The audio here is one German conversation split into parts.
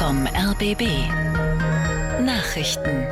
vom RBB. Nachrichten.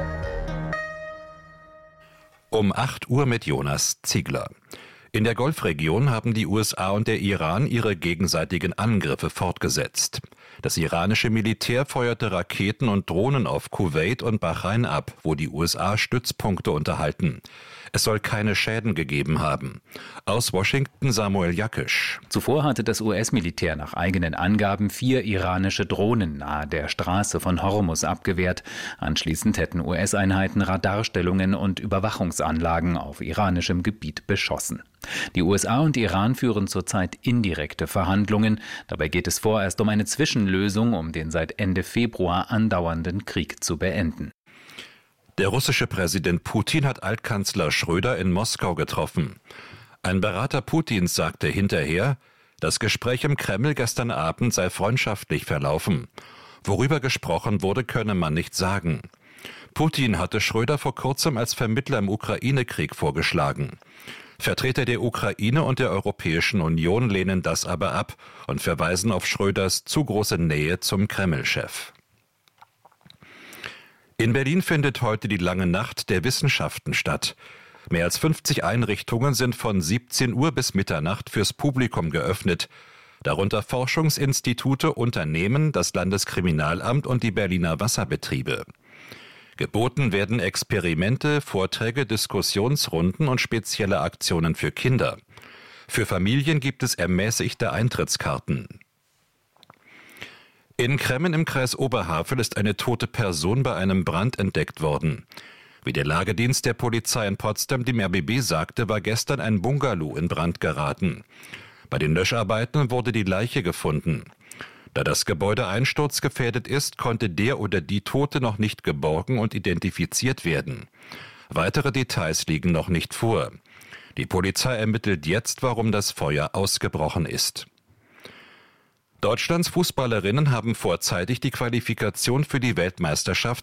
Um 8 Uhr mit Jonas Ziegler. In der Golfregion haben die USA und der Iran ihre gegenseitigen Angriffe fortgesetzt. Das iranische Militär feuerte Raketen und Drohnen auf Kuwait und Bahrain ab, wo die USA Stützpunkte unterhalten. Es soll keine Schäden gegeben haben. Aus Washington Samuel Jakisch. Zuvor hatte das US-Militär nach eigenen Angaben 4 iranische Drohnen nahe der Straße von Hormuz abgewehrt. Anschließend hätten US-Einheiten Radarstellungen und Überwachungsanlagen auf iranischem Gebiet beschossen. Die USA und Iran führen zurzeit indirekte Verhandlungen. Dabei geht es vorerst um eine Zwischenlösung, um den seit Ende Februar andauernden Krieg zu beenden. Der russische Präsident Putin hat Altkanzler Schröder in Moskau getroffen. Ein Berater Putins sagte hinterher, das Gespräch im Kreml gestern Abend sei freundschaftlich verlaufen. Worüber gesprochen wurde, könne man nicht sagen. Putin hatte Schröder vor kurzem als Vermittler im Ukraine-Krieg vorgeschlagen. Vertreter der Ukraine und der Europäischen Union lehnen das aber ab und verweisen auf Schröders zu große Nähe zum Kreml-Chef. In Berlin findet heute die Lange Nacht der Wissenschaften statt. Mehr als 50 Einrichtungen sind von 17 Uhr bis Mitternacht fürs Publikum geöffnet. Darunter Forschungsinstitute, Unternehmen, das Landeskriminalamt und die Berliner Wasserbetriebe. Geboten werden Experimente, Vorträge, Diskussionsrunden und spezielle Aktionen für Kinder. Für Familien gibt es ermäßigte Eintrittskarten. In Kremmen im Kreis Oberhavel ist eine tote Person bei einem Brand entdeckt worden. Wie der Lagedienst der Polizei in Potsdam dem RBB sagte, war gestern ein Bungalow in Brand geraten. Bei den Löscharbeiten wurde die Leiche gefunden. Da das Gebäude einsturzgefährdet ist, konnte der oder die Tote noch nicht geborgen und identifiziert werden. Weitere Details liegen noch nicht vor. Die Polizei ermittelt jetzt, warum das Feuer ausgebrochen ist. Deutschlands Fußballerinnen haben vorzeitig die Qualifikation für die Weltmeisterschaft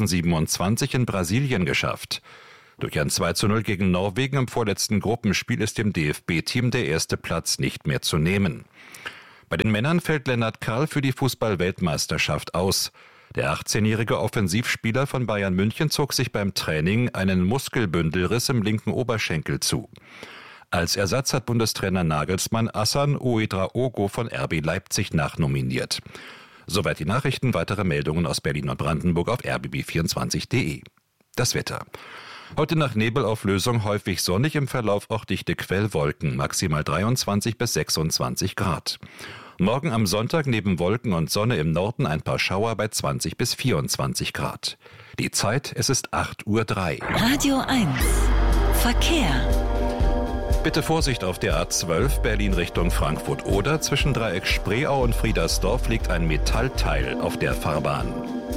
2027 in Brasilien geschafft. Durch ein 2:0 gegen Norwegen im vorletzten Gruppenspiel ist dem DFB-Team der erste Platz nicht mehr zu nehmen. Bei den Männern fällt Lennart Karl für die Fußball-Weltmeisterschaft aus. Der 18-jährige Offensivspieler von Bayern München zog sich beim Training einen Muskelbündelriss im linken Oberschenkel zu. Als Ersatz hat Bundestrainer Nagelsmann Hassan Ouedraogo von RB Leipzig nachnominiert. Soweit die Nachrichten, weitere Meldungen aus Berlin und Brandenburg auf rbb24.de. Das Wetter. Heute nach Nebelauflösung häufig sonnig, im Verlauf auch dichte Quellwolken, maximal 23 bis 26 Grad. Morgen am Sonntag neben Wolken und Sonne im Norden ein paar Schauer bei 20 bis 24 Grad. Die Zeit, es ist 8:03 Uhr. Radio 1. Verkehr. Bitte Vorsicht auf der A12 Berlin Richtung Frankfurt-Oder. Zwischen Dreieck Spreeau und Friedersdorf liegt ein Metallteil auf der Fahrbahn.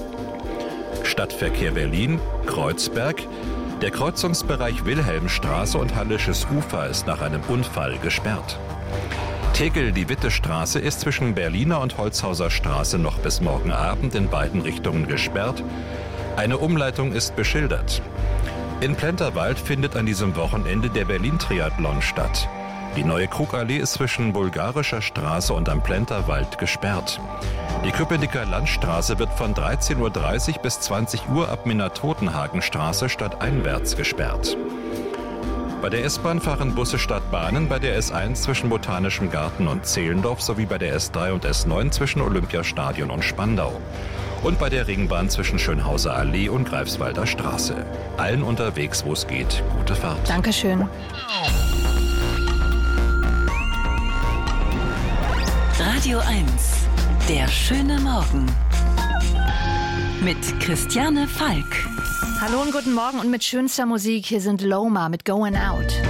Stadtverkehr Berlin, Kreuzberg. Der Kreuzungsbereich Wilhelmstraße und Hallisches Ufer ist nach einem Unfall gesperrt. Tegel, die Wittestraße ist zwischen Berliner und Holzhauser Straße noch bis morgen Abend in beiden Richtungen gesperrt. Eine Umleitung ist beschildert. In Plenterwald findet an diesem Wochenende der Berlin-Triathlon statt. Die neue Krugallee ist zwischen Bulgarischer Straße und am Plenterwald gesperrt. Die Köpenicker Landstraße wird von 13:30 Uhr bis 20 Uhr ab Minna-Totenhagenstraße stadteinwärts gesperrt. Bei der S-Bahn fahren Busse statt Bahnen bei der S1 zwischen Botanischem Garten und Zehlendorf sowie bei der S3 und S9 zwischen Olympiastadion und Spandau. Und bei der Ringbahn zwischen Schönhauser Allee und Greifswalder Straße. Allen unterwegs, wo es geht, gute Fahrt. Dankeschön. Radio 1. Der schöne Morgen. Mit Christiane Falk. Hallo und guten Morgen und mit schönster Musik. Hier sind Loma mit Going Out.